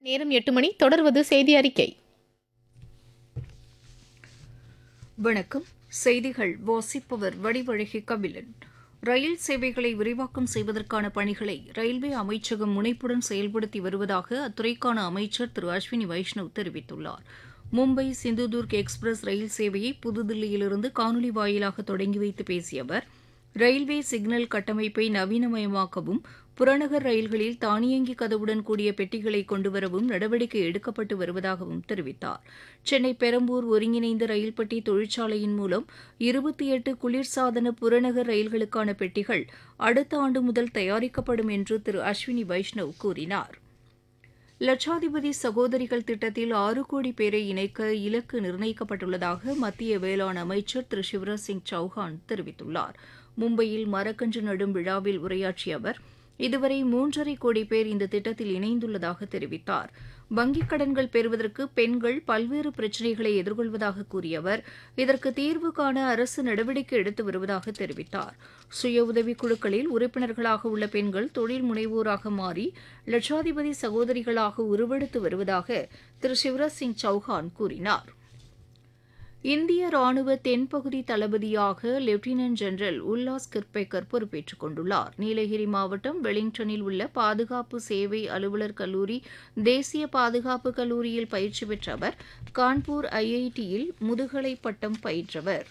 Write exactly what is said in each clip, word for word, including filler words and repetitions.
நேரம் எட்டு மணி. தொடர்வது செய்தி அறிக்கை. வணக்கம். செய்திகள் வாசிப்பவர் வடிவழகி கபிலன். ரயில் சேவைகளை விரிவாக்கம் செய்வதற்கான பணிகளை ரயில்வே அமைச்சகம் முனைப்புடன் செயல்படுத்தி வருவதாக அத்துறைக்கான அமைச்சர் திரு அஸ்வினி வைஷ்ணவ் தெரிவித்துள்ளார். மும்பை சிந்துதுர்க் எக்ஸ்பிரஸ் ரயில் சேவையை புதுதில்லியிலிருந்து காணொலி வாயிலாக தொடங்கி வைத்து பேசிய அவர், ரயில்வே சிக்னல் கட்டமைப்பை நவீனமயமாக்கவும் புறநகர் ரயில்களில் தானியங்கி கதவுடன் கூடிய பெட்டிகளை கொண்டுவரவும் நடவடிக்கை எடுக்கப்பட்டு வருவதாகவும் தெரிவித்தார். சென்னை பெரம்பூர் ஒருங்கிணைந்த ரயில் பெட்டி தொழிற்சாலையின் மூலம் இருபத்தி எட்டு குளிர்சாதன புறநகர் ரயில்களுக்கான பெட்டிகள் அடுத்த ஆண்டு முதல் தயாரிக்கப்படும் என்று திரு அஸ்வினி வைஷ்ணவ் கூறினார். லட்சாதிபதி சகோதரிகள் திட்டத்தில் ஆறு கோடி பேரை இணைக்க இலக்கு நிர்ணயிக்கப்பட்டுள்ளதாக மத்திய வேளாண் அமைச்சர் திரு சிவராஜ் சிங் சௌஹான் தெரிவித்துள்ளார். மும்பையில் மரக்கன்று நடும் விழாவில் உரையாற்றிய அவர், இதுவரை மூன்றரை கோடி பேர் இந்த திட்டத்தில் இணைந்துள்ளதாக தெரிவித்தார். வங்கிக் கடன்கள் பெறுவதற்கு பெண்கள் பல்வேறு பிரச்சினைகளை எதிர்கொள்வதாக கூறிய அவர், இதற்கு தீர்வு காண அரசு நடவடிக்கை எடுத்து வருவதாக தெரிவித்தார். சுய உதவிக் குழுக்களில் உறுப்பினர்களாக உள்ள பெண்கள் தொழில் முனைவோராக மாறி லட்சாதிபதி சகோதரிகளாக உருவெடுத்து வருவதாக திரு சிவராஜ் சிங் சௌஹான் கூறினார். இந்திய ராணுவ தென்பகுதி தளபதியாக லெப்டினன்ட் ஜெனரல் உல்லாஸ் கிர்பேக்கர் பொறுப்பேற்றுக் கொண்டுள்ளார். நீலகிரி மாவட்டம் வெலிங்டனில் உள்ள பாதுகாப்பு சேவை அலுவலர் கல்லூரி தேசிய பாதுகாப்பு கல்லூரியில் பயிற்சி பெற்ற அவர் கான்பூர் ஐஐடியில் முதுகலை பட்டம் பயின்றவர்.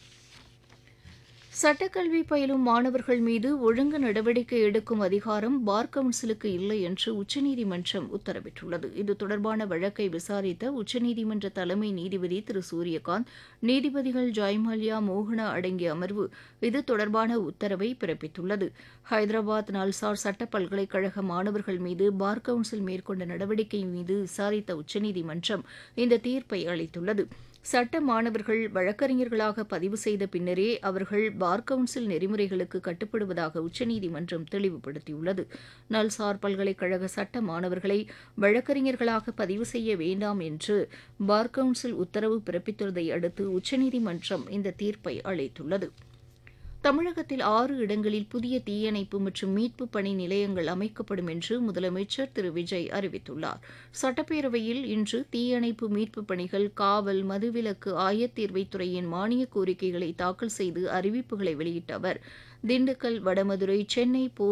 சட்டக்கல்வி பயிலும் மாணவர்கள் மீது ஒழுங்கு நடவடிக்கை எடுக்கும் அதிகாரம் பார் கவுன்சிலுக்கு இல்லை என்று உச்சநீதிமன்றம் உத்தரவிட்டுள்ளது. இது தொடர்பான வழக்கை விசாரித்த உச்சநீதிமன்ற தலைமை நீதிபதி திரு சூரியகாந்த், நீதிபதிகள் ஜெயமால்யா மோகனா அடங்கிய அமர்வு இது தொடர்பான உத்தரவை பிறப்பித்துள்ளது. ஹைதராபாத் நல்சார் சட்ட பல்கலைக்கழக மாணவர்கள் மீது பார் கவுன்சில் மேற்கொண்ட நடவடிக்கை மீது விசாரித்த உச்சநீதிமன்றம் இந்த தீர்ப்பை அளித்துள்ளது. சட்ட மாணவர்கள் வழக்கறிஞர்களாக பதிவு செய்த பின்னரே அவர்கள் பார் கவுன்சில் நெறிமுறைகளுக்கு கட்டுப்படுவதாக உச்சநீதிமன்றம் தெளிவுபடுத்தியுள்ளது. நல்சார் பல்கலைக்கழக சட்ட மாணவர்களை வழக்கறிஞர்களாக பதிவு செய்ய வேண்டாம் என்று பார் கவுன்சில் உத்தரவு பிறப்பித்துள்ளதை அடுத்து உச்சநீதிமன்றம் இந்த தீர்ப்பை அளித்துள்ளது. தமிழகத்தில் ஆறு இடங்களில் புதிய தீயணைப்பு மற்றும் மீட்புப் பணி நிலையங்கள் அமைக்கப்படும் என்று முதலமைச்சர் திரு விஜய் அறிவித்துள்ளார். சட்டப்பேரவையில் இன்று தீயணைப்பு மீட்புப் பணிகள், காவல், மதுவிலக்கு, ஆயத்தீர்வைத்துறையின் மானிய கோரிக்கைகளை தாக்கல் செய்து அறிவிப்புகளை வெளியிட்ட அவர், திண்டுக்கல், வடமதுரை, சென்னை,